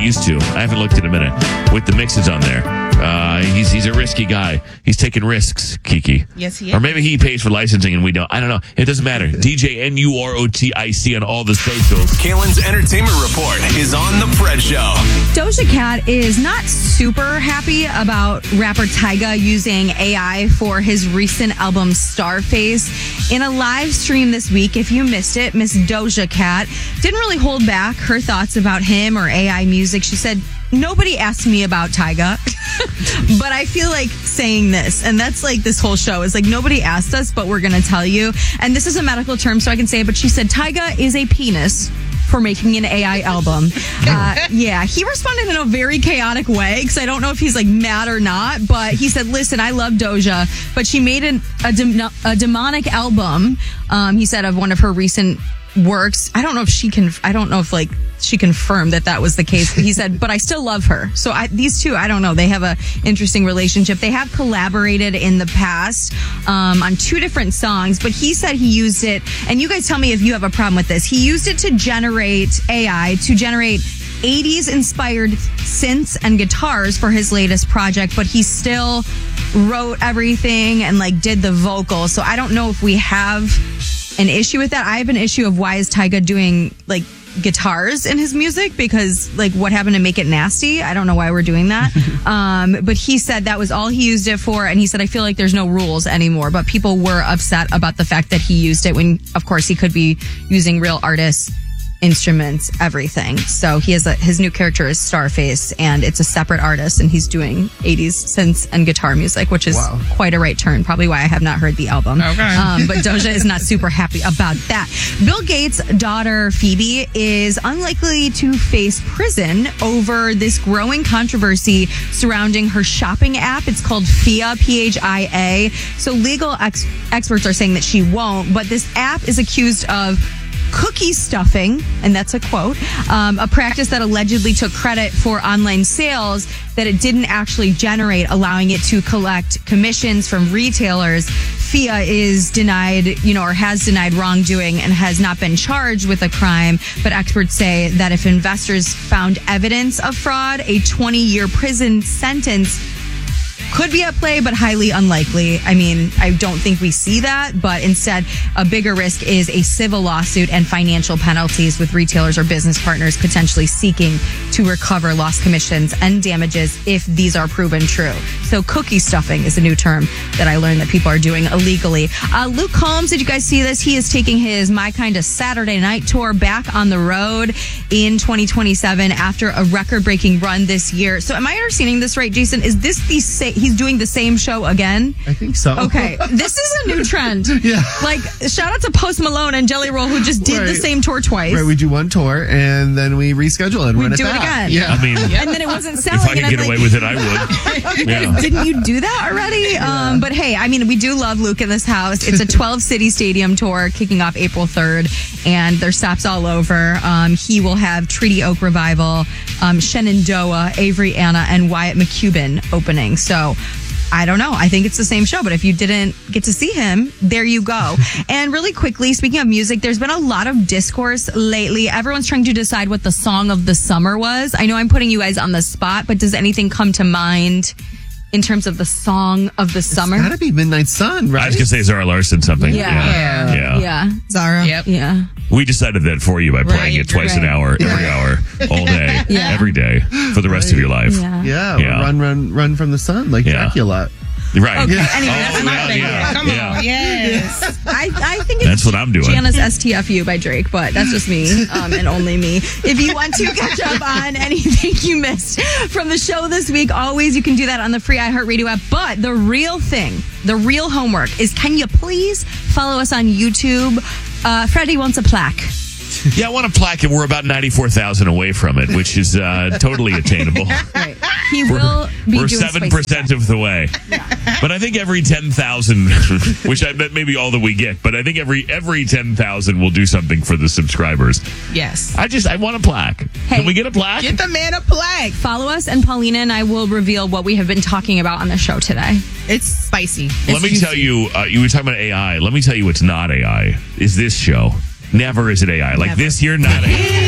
used to. I haven't looked in a minute with the mixes on there. He's a risky guy. He's taking risks, Kiki. Yes, he is. Or maybe he pays for licensing and we don't. I don't know. It doesn't matter. DJ NUROTIC on all the socials. Kalen's Entertainment Report is on The Fred Show. Doja Cat is not super happy about rapper Tyga using AI for his recent album Starface. In a live stream this week, if you missed it, Miss Doja Cat didn't really hold back her thoughts about him or AI music. She said, "Nobody asked me about Tyga, but I feel like saying this." And that's like this whole show is like, nobody asked us, but we're going to tell you. And this is a medical term, so I can say it. But she said, Tyga is a penis for making an AI album. Yeah, he responded in a very chaotic way because I don't know if he's like mad or not. But he said, "Listen, I love Doja, but she made a demonic album." He said of one of her recent works. I don't know if she confirmed that was the case. He said, but I still love her. So these two, I don't know. They have a interesting relationship. They have collaborated in the past on 2 different songs, but he said he used it, and you guys tell me if you have a problem with this. He used it to generate AI, to generate 80s inspired synths and guitars for his latest project, but he still wrote everything and like did the vocals. So I don't know if we have an issue with that. I have an issue of why is Tyga doing like guitars in his music, because like what happened to Make It Nasty? I don't know why we're doing that. But he said that was all he used it for, and he said I feel like there's no rules anymore, but people were upset about the fact that he used it when of course he could be using real artists, instruments, everything. So he has his new character is Starface, and it's a separate artist, and he's doing 80s synths and guitar music, which is quite a right turn. Probably why I have not heard the album. Okay. But Doja is not super happy about that. Bill Gates' daughter Phoebe is unlikely to face prison over this growing controversy surrounding her shopping app. It's called Phia, Phia. So legal experts are saying that she won't, but this app is accused of cookie stuffing, and that's a quote, a practice that allegedly took credit for online sales that it didn't actually generate, allowing it to collect commissions from retailers. Phia is denied, or has denied wrongdoing and has not been charged with a crime. But experts say that if investors found evidence of fraud, a 20-year prison sentence could be at play, but highly unlikely. I mean, I don't think we see that, but instead, a bigger risk is a civil lawsuit and financial penalties with retailers or business partners potentially seeking to recover lost commissions and damages if these are proven true. So cookie stuffing is a new term that I learned that people are doing illegally. Luke Combs, did you guys see this? He is taking his My Kind of Saturday Night tour back on the road in 2027 after a record-breaking run this year. So am I understanding this right, Jason? Is this he's doing the same show again? I think so. Okay. This is a new trend. Yeah. Like, shout out to Post Malone and Jelly Roll, who just did the same tour twice. Right, we do one tour and then we reschedule it and we run it do back. It again. Yeah. I mean, and then it wasn't selling. If I could get away with it, I would. Yeah. Didn't you do that already? Yeah. But hey, I mean, we do love Luke in this house. It's a 12-city stadium tour kicking off April 3rd, and there's stops all over. He will have Treaty Oak Revival, Shenandoah, Avery Anna, and Wyatt McCubbin opening. So I don't know. I think it's the same show, but if you didn't get to see him, there you go. And really quickly, speaking of music, there's been a lot of discourse lately. Everyone's trying to decide what the song of the summer was. I know I'm putting you guys on the spot, but does anything come to mind in terms of the song of the summer? It's gotta be Midnight Sun, right? I was gonna say Zara Larson something. Yeah. Zara. Yep. Yeah. We decided that for you by playing it twice an hour, every hour, all day, every day, for the rest of your life. Yeah. Run from the sun like Dracula. Right. Okay. Yeah. Anyway, that's my thing. Come on. Yes. I think it's that's what I'm doing. Gianna's STFU by Drake, but that's just me and only me. If you want to catch up on anything you missed from the show this week, always you can do that on the free iHeartRadio app. But the real thing, the real homework is, can you please follow us on YouTube? Freddie wants a plaque. Yeah, I want a plaque, and we're about 94,000 away from it, which is totally attainable. Right. He will be we're doing 7% of the way. Yeah. But I think every 10,000, which I bet maybe all that we get, but I think every 10,000 will do something for the subscribers. Yes. I want a plaque. Hey, can we get a plaque? Get the man a plaque. Follow us, and Paulina and I will reveal what we have been talking about on the show today. It's spicy. Let me tell you, you were talking about AI. Let me tell you what's not AI, is this show. Never is it AI. Like this year, not AI.